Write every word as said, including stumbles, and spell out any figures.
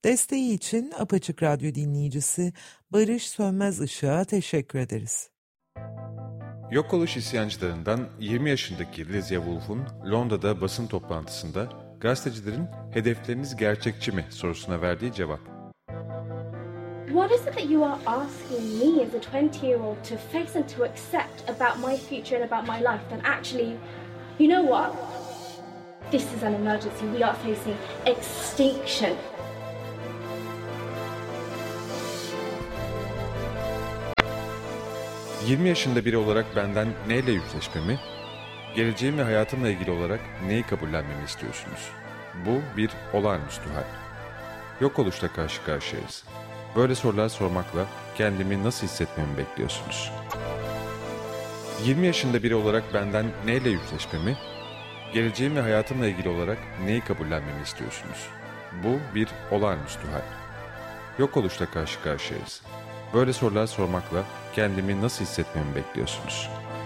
Desteği için Apaçık Radyo dinleyicisi Barış Sönmez Işık'a teşekkür ederiz. Yok oluş isyancılarından yirmi yaşındaki Lizzie Wolf'un Londra'da basın toplantısında gazetecilerin "Hedefleriniz gerçekçi mi?" sorusuna verdiği cevap. What is it that you are asking me as a twenty-year-old to face and to accept about my future and about my life? Then actually, you know what? This is an emergency. We are facing extinction. yirmi yaşında biri olarak benden neyle yüzleşmemi, geleceğim ve hayatımla ilgili olarak neyi kabullenmemi istiyorsunuz? Bu bir olağanüstü hal. Yok oluşla karşı karşıyayız. Böyle sorular sormakla kendimi nasıl hissetmemi bekliyorsunuz? yirmi yaşında biri olarak benden neyle yüzleşmemi, geleceğim ve hayatımla ilgili olarak neyi kabullenmemi istiyorsunuz? Bu bir olağanüstü hal. Yok oluşla karşı karşıyayız. Böyle sorular sormakla kendimi nasıl hissetmemi bekliyorsunuz?